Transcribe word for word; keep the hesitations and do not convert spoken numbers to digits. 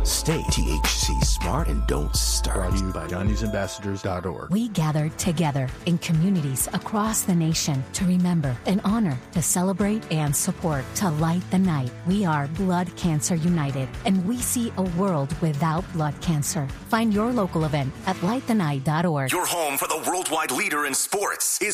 Stay T H C smart and don't start. Brought to you by Johnny's Ambassadors dot org. We gather together in communities across the nation to remember and honor, to celebrate and support, to light the night. We are Blood Cancer United, and we see a world without blood cancer. Find your local event at light the night dot org. Your home for the worldwide leader in sports is